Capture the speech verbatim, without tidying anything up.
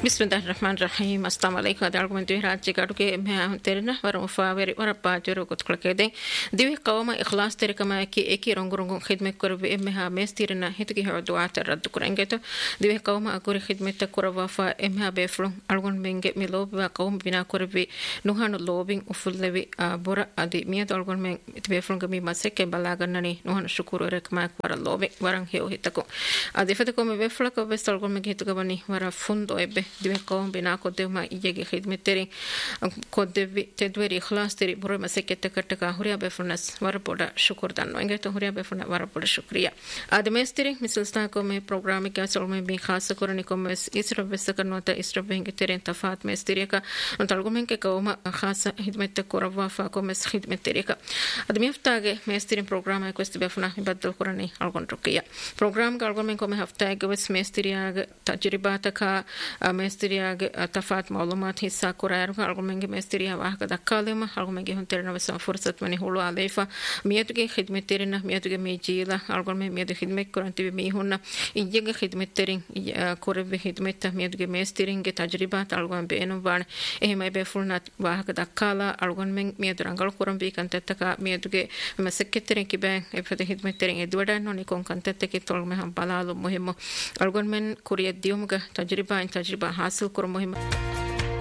Bismillahirrahmanirrahim. Assalamu alaikum. Adalkum tu hiraj jikadu ke me terna war mufawir war pajero kot klakede. Diwi qawma ikhlas tere kama ki eki rongo rongo khidmat korbe me ha mestirna hitu ki du'a tarad kurangeto. Diwi qawma akuri khidmat korwa fa me ha beflo algon menge milob wa qawm bina korbe nuhanu lobing ufullevi bora adi miya algon men beflo gami maseke balaganani nuhanu shukuru rekma war lobi warang heo hitako. Adi fatako me beflo ko bestal algon men hitu gabani war fundo ebe diwe qawm bina kodde ma iyege khidmetteri kodde tedweri ikhlas teri buru masekete kattaka huriya befunas warapoda shukur danno engeto huriya befuna warapoda shukriya admesteri misalsta ko me program ke asol me bi khas korani ko mes isra besakan nota isra benge teren tafat mesteri ka antalgumen ke qawma khas khidmet korwa fa ko mes khidmetteri ka admi haftage mesteri program ko este befuna badal korani algon rukiya program ka algon men ko me haftage wes mesteri ag tajribata ka mestiriage tafat معلومات hissa koraru algomenge mestiria wahka dakkalema algomenge hunterna wesa fursat mani hulu aleifa mietuge khidmetterina mietuge mejila algomenge mietuge khidmet koranti mi hunna ijege khidmetterin korebe khidmetta mietuge mestiringe tajribat algom beenum wan ehmai be fulnat wahka dakkala algomenge mietur angal koran bi kantettaka mietuge meseketterin kibe efete khidmetterin edwadan noni kon kantetteke tolme ham balalu muhimmo algomenge kuriyet diumga tajriba tajriba hasil kur muhim